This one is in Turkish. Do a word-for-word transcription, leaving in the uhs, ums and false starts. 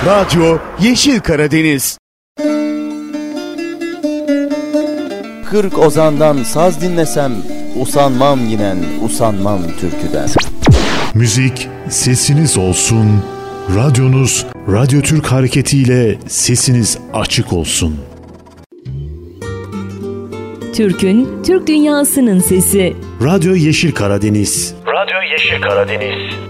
Radyo Yeşil Karadeniz. Kırk ozandan saz dinlesem, usanmam yinen, usanmam türküden. Müzik sesiniz olsun, radyonuz Radyo Türk hareketiyle sesiniz açık olsun. Türk'ün, Türk dünyasının sesi. Radyo Yeşil Karadeniz. Radyo Yeşil Karadeniz.